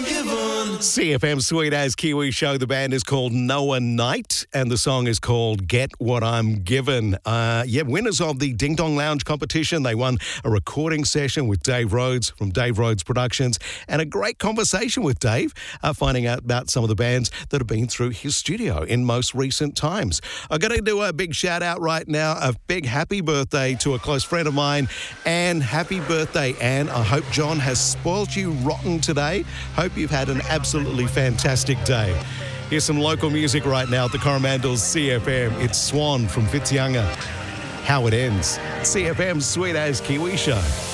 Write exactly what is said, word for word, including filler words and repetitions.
C F M Sweet As Kiwi Show. The band is called Noah Knight and the song is called Get What I'm Given. Uh, yeah, winners of the Ding Dong Lounge competition. They won a recording session with Dave Rhodes from Dave Rhodes Productions and a great conversation with Dave, uh, finding out about some of the bands that have been through his studio in most recent times. I'm going to do a big shout out right now. A big happy birthday to a close friend of mine. Anne, happy birthday, Anne. I hope John has spoilt you rotten today. Hope you've had an absolutely fantastic day. Here's some local music right now at the Coromandel C F M. It's Swan from Fitzyounger. How It Ends. C F M Sweet As Kiwi Show.